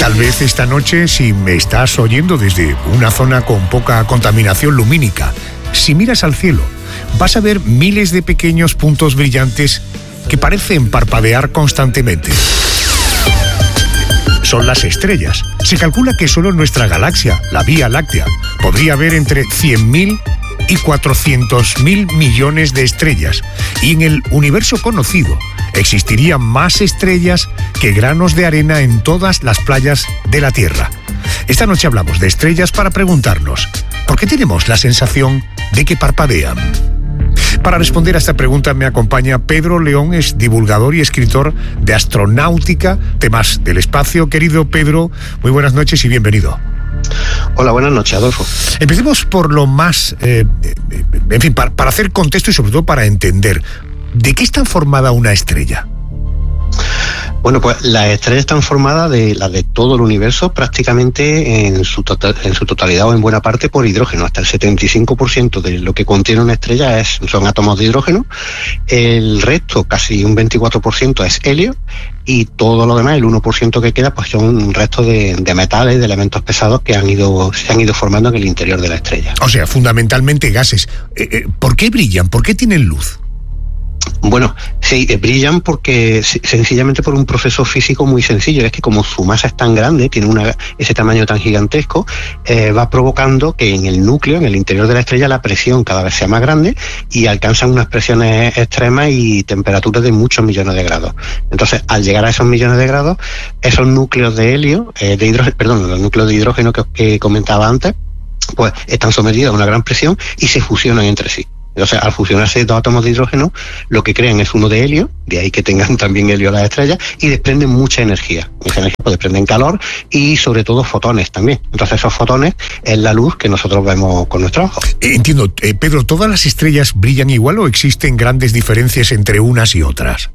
Tal vez esta noche, si me estás oyendo desde una zona con poca contaminación lumínica, si miras al cielo, vas a ver miles de pequeños puntos brillantes que parecen parpadear constantemente. Son las estrellas. Se calcula que solo en nuestra galaxia, la Vía Láctea, podría haber entre 100.000 y 400.000 millones de estrellas. Y en el universo conocido existirían más estrellas que granos de arena en todas las playas de la Tierra. Esta noche hablamos de estrellas para preguntarnos, ¿por qué tenemos la sensación de que parpadean? Para responder a esta pregunta me acompaña Pedro León, es divulgador y escritor de astronáutica, temas del espacio. Querido Pedro, muy buenas noches y bienvenido. Hola, buenas noches, Adolfo. Empecemos por lo más, para hacer contexto y sobre todo para entender, ¿de qué está formada una estrella? Bueno, pues las estrellas están formadas de las de todo el universo prácticamente en su totalidad o en buena parte por hidrógeno. Hasta el 75% de lo que contiene una estrella son átomos de hidrógeno. El resto, casi un 24%, es helio. Y todo lo demás, el 1% que queda, pues son restos de metales, de elementos pesados que se han ido formando en el interior de la estrella. O sea, fundamentalmente gases. ¿Por qué brillan? ¿Por qué tienen luz? Bueno, sí, brillan porque sencillamente por un proceso físico muy sencillo. Es que como su masa es tan grande, tiene ese tamaño tan gigantesco, va provocando que en el núcleo, en el interior de la estrella, la presión cada vez sea más grande y alcanzan unas presiones extremas y temperaturas de muchos millones de grados. Entonces, al llegar a esos millones de grados, esos núcleos de helio, los núcleos de hidrógeno que comentaba antes, pues están sometidos a una gran presión y se fusionan entre sí. Entonces, al fusionarse dos átomos de hidrógeno, lo que crean es uno de helio, de ahí que tengan también helio las estrellas, y desprenden mucha energía. Esa energía pues desprenden calor y, sobre todo, fotones también. Entonces, esos fotones es la luz que nosotros vemos con nuestros ojos. Entiendo. Pedro, ¿todas las estrellas brillan igual o existen grandes diferencias entre unas y otras?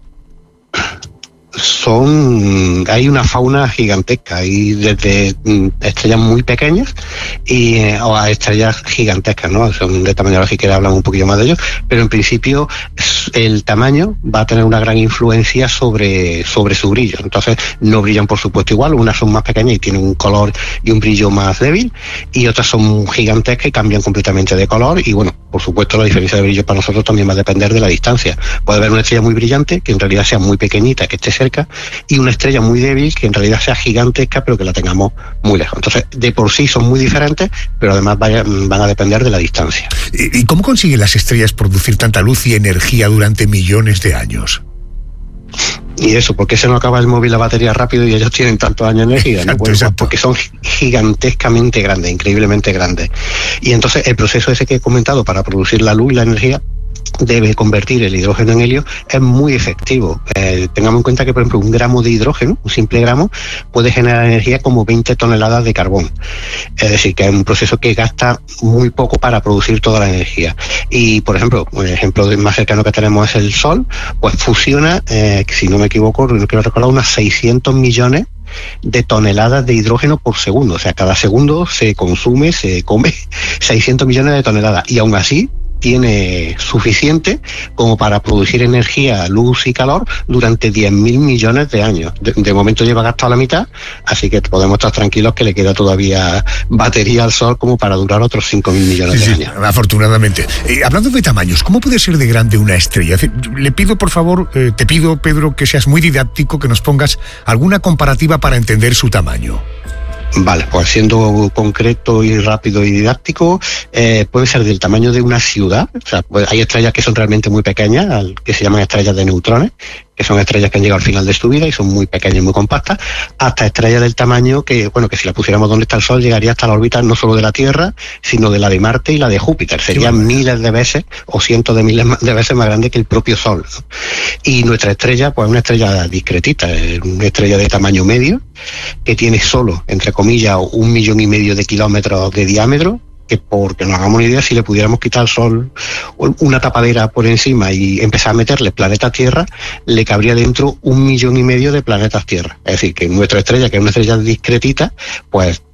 Hay una fauna gigantesca, hay desde estrellas muy pequeñas o a estrellas gigantescas, ¿no? Son de tamaño, ahora si quieres hablar un poquillo más de ellos, pero en principio el tamaño va a tener una gran influencia sobre su brillo. Entonces no brillan por supuesto igual, unas son más pequeñas y tienen un color y un brillo más débil, y otras son gigantescas y cambian completamente de color. Y bueno, por supuesto la diferencia de brillo para nosotros también va a depender de la distancia. Puede haber una estrella muy brillante que en realidad sea muy pequeñita, que esté cerca, y una estrella muy débil que en realidad sea gigantesca pero que la tengamos muy lejos. Entonces, de por sí son muy diferentes, pero además van a depender de la distancia. ¿Y cómo consiguen las estrellas producir tanta luz y energía durante millones de años? Y eso, ¿por qué se nos acaba el móvil la batería rápido y ellos tienen tantos años de energía? Exacto, bueno, pues porque son gigantescamente grandes, increíblemente grandes. Y entonces el proceso ese que he comentado para producir la luz y la energía debe convertir el hidrógeno en helio, es muy efectivo. Tengamos en cuenta que, por ejemplo, un gramo de hidrógeno, un simple gramo, puede generar energía como 20 toneladas de carbón. Es decir, que es un proceso que gasta muy poco para producir toda la energía. Y, por ejemplo, un ejemplo más cercano que tenemos es el Sol, pues fusiona, si no me equivoco, no quiero recordar, unas 600 millones de toneladas de hidrógeno por segundo. O sea, cada segundo se come 600 millones de toneladas. Y aún así, tiene suficiente como para producir energía, luz y calor durante 10.000 millones de años. De momento lleva gastado la mitad, así que podemos estar tranquilos que le queda todavía batería al Sol como para durar otros 5.000 millones de años. Afortunadamente. Hablando de tamaños, ¿cómo puede ser de grande una estrella? Le pido, por favor, te pido, Pedro, que seas muy didáctico, que nos pongas alguna comparativa para entender su tamaño. Vale, pues siendo concreto y rápido y didáctico, puede ser del tamaño de una ciudad. O sea, pues hay estrellas que son realmente muy pequeñas, que se llaman estrellas de neutrones, que son estrellas que han llegado al final de su vida y son muy pequeñas y muy compactas, hasta estrellas del tamaño que si la pusiéramos donde está el Sol, llegaría hasta la órbita no solo de la Tierra, sino de la de Marte y la de Júpiter. Serían miles de veces o cientos de miles de veces más grande que el propio Sol, ¿no? Y nuestra estrella, pues es una estrella discretita, una estrella de tamaño medio, que tiene solo, entre comillas, 1,5 millones de kilómetros de diámetro, que porque nos hagamos una idea, si le pudiéramos quitar al Sol una tapadera por encima y empezar a meterle planetas Tierra, le cabría dentro 1,5 millones de planetas Tierra. Es decir, que nuestra estrella, que es una estrella discretita, pues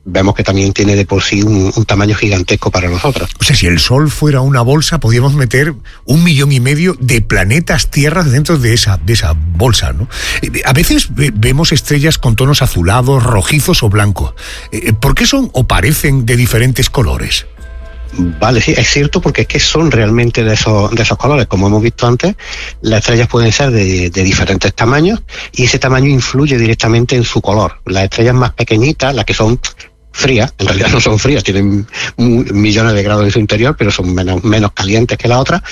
vemos que también tiene de por sí un tamaño gigantesco para nosotros. O sea, si el Sol fuera una bolsa, podríamos meter 1,5 millones de planetas tierras dentro de esa bolsa, ¿no? A veces vemos estrellas con tonos azulados, rojizos o blancos. ¿Por qué son o parecen de diferentes colores? Vale, sí, es cierto, porque es que son realmente de esos colores. Como hemos visto antes, las estrellas pueden ser de diferentes tamaños y ese tamaño influye directamente en su color. Las estrellas más pequeñitas, las que son frías, en realidad no son frías, tienen millones de grados en su interior, pero son menos calientes que la otra.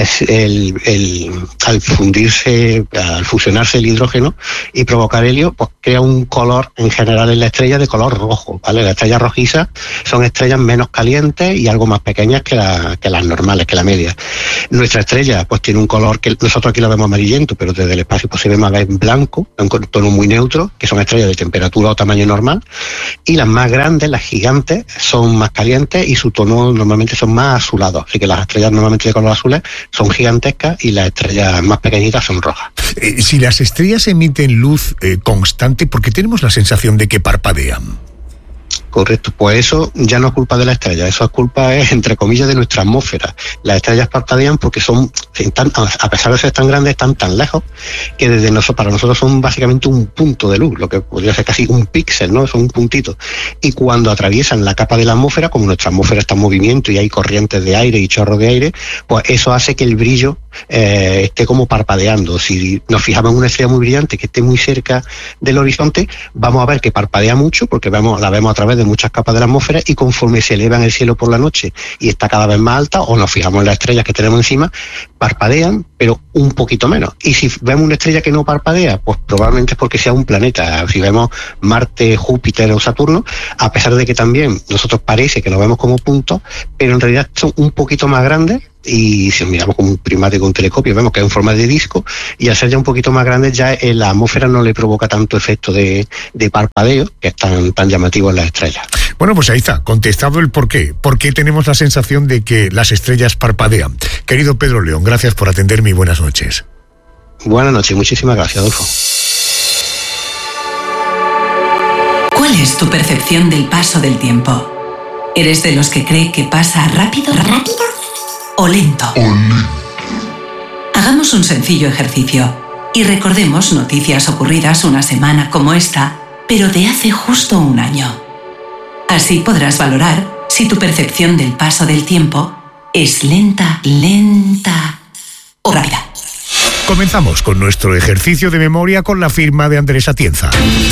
Al fusionarse el hidrógeno y provocar helio, pues crea un color en general en la estrella de color rojo, ¿vale? Las estrellas rojizas son estrellas menos calientes y algo más pequeñas que las normales, que la media. Nuestra estrella pues tiene un color que nosotros aquí lo vemos amarillento, pero desde el espacio pues se ve más bien blanco, un tono muy neutro, que son estrellas de temperatura o tamaño normal, y las más grandes, las gigantes, son más calientes y su tono normalmente son más azulados. Así que las estrellas normalmente de color azules son gigantescas y las estrellas más pequeñitas son rojas. Si las estrellas emiten luz constante, ¿por qué tenemos la sensación de que parpadean? Correcto, pues eso ya no es culpa de la estrella, eso es culpa, entre comillas, de nuestra atmósfera. Las estrellas parpadean porque a pesar de ser tan grandes, están tan lejos que para nosotros son básicamente un punto de luz, lo que podría ser casi un píxel, ¿no? Son un puntito. Y cuando atraviesan la capa de la atmósfera, como nuestra atmósfera está en movimiento y hay corrientes de aire y chorros de aire, pues eso hace que el brillo esté como parpadeando. Si nos fijamos en una estrella muy brillante que esté muy cerca del horizonte, vamos a ver que parpadea mucho porque la vemos a través de muchas capas de la atmósfera, y conforme se eleva en el cielo por la noche y está cada vez más alta, o nos fijamos en las estrellas que tenemos encima, parpadean, pero un poquito menos. Y si vemos una estrella que no parpadea, pues probablemente es porque sea un planeta. Si vemos Marte, Júpiter o Saturno, a pesar de que también nosotros parece que lo vemos como puntos, pero en realidad son un poquito más grandes. Y si miramos con un prismático, con un telescopio, vemos que es en forma de disco, y al ser ya un poquito más grande, ya la atmósfera no le provoca tanto efecto de parpadeo, que es tan llamativo en las estrellas. Bueno, pues ahí está, contestado el por qué. ¿Por qué tenemos la sensación de que las estrellas parpadean? Querido Pedro León, gracias por atenderme y buenas noches. Buenas noches, muchísimas gracias, Adolfo. ¿Cuál es tu percepción del paso del tiempo? ¿Eres de los que cree que pasa rápido? ¿O lento? Hagamos un sencillo ejercicio y recordemos noticias ocurridas una semana como esta, pero de hace justo un año. Así podrás valorar si tu percepción del paso del tiempo es lenta o rápida. Comenzamos con nuestro ejercicio de memoria con la firma de Andrés Atienza.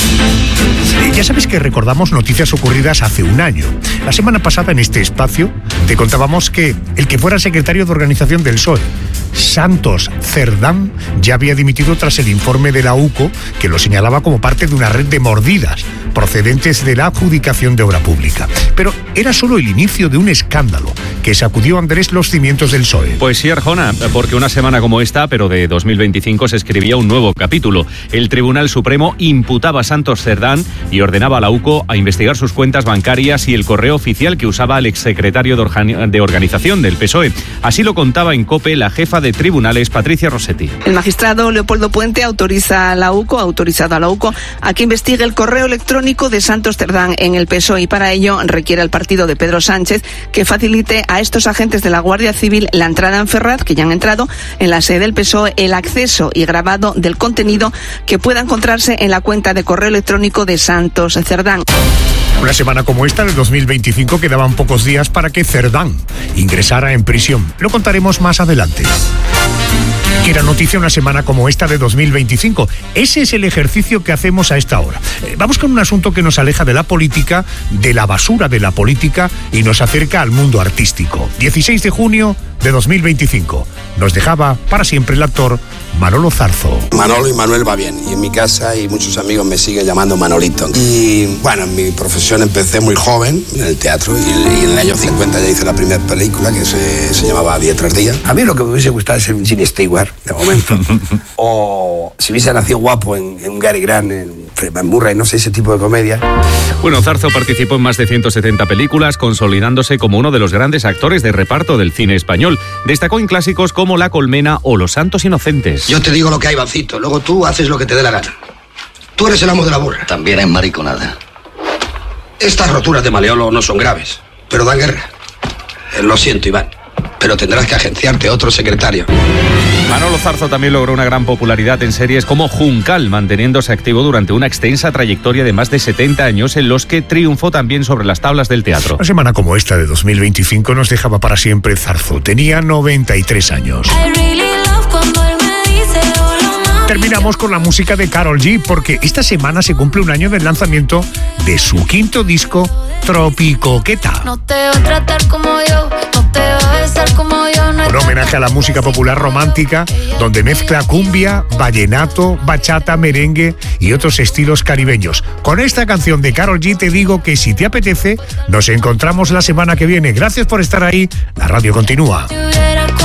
Ya sabes que recordamos noticias ocurridas hace un año. La semana pasada en este espacio te contábamos que el que fuera secretario de organización del PSOE, Santos Cerdán, ya había dimitido tras el informe de la UCO que lo señalaba como parte de una red de mordidas procedentes de la adjudicación de obra pública. Pero era solo el inicio de un escándalo que sacudió, Andrés, los cimientos del PSOE. Pues sí, Arjona, porque una semana como esta, pero de 2025, se escribía un nuevo capítulo. El Tribunal Supremo imputaba a Santos Cerdán y ordenaba a la UCO a investigar sus cuentas bancarias y el correo oficial que usaba el exsecretario de organización del PSOE. Así lo contaba en COPE la jefa de tribunales, Patricia Rossetti. El magistrado Leopoldo Puente ha autorizado a la UCO a que investigue el correo electrónico de Santos Cerdán en el PSOE, y para ello requiere al partido de Pedro Sánchez que facilite a estos agentes de la Guardia Civil la entrada en Ferraz, que ya han entrado en la sede del PSOE, el acceso y grabado del contenido que pueda encontrarse en la cuenta de correo electrónico de Santos Cerdán. Una semana como esta de 2025 quedaban pocos días para que Cerdán ingresara en prisión. Lo contaremos más adelante. Que era noticia una semana como esta de 2025. Ese es el ejercicio que hacemos a esta hora. Vamos con un asunto que nos aleja de la política, de la basura de la política, y nos acerca al mundo artístico. 16 de junio de 2025. Nos dejaba para siempre el actor Manolo Zarzo. Manolo y Manuel va bien, y en mi casa y muchos amigos me siguen llamando Manolito. Y bueno, en mi profesión empecé muy joven en el teatro, y en el año 50 ya hice la primera película que se llamaba Día tras Día. A mí lo que me hubiese gustado es ser un Gene Stewart, de momento. O si hubiese nacido guapo en Gary Grant, en Fred Murray, no sé, ese tipo de comedia. Bueno, Zarzo participó en más de 170 películas, consolidándose como uno de los grandes actores de reparto del cine español. Destacó en clásicos como La Colmena o Los Santos Inocentes. Yo te digo lo que hay, Bancito, luego tú haces lo que te dé la gana. Tú eres el amo de la burra. También es mariconada. Estas roturas de Maleolo no son graves, pero dan guerra. Lo siento, Iván, pero tendrás que agenciarte otro secretario. Manolo Zarzo también logró una gran popularidad en series como Juncal, manteniéndose activo durante una extensa trayectoria de más de 70 años en los que triunfó también sobre las tablas del teatro. Una semana como esta de 2025 nos dejaba para siempre Zarzo. Tenía 93 años. Terminamos con la música de Karol G, porque esta semana se cumple un año del lanzamiento de su quinto disco, Tropicoqueta. No te va a tratar como yo, no te va a besar como yo. No, un homenaje a la música popular romántica, donde mezcla cumbia, vallenato, bachata, merengue y otros estilos caribeños. Con esta canción de Karol G te digo que si te apetece, nos encontramos la semana que viene. Gracias por estar ahí. La radio continúa.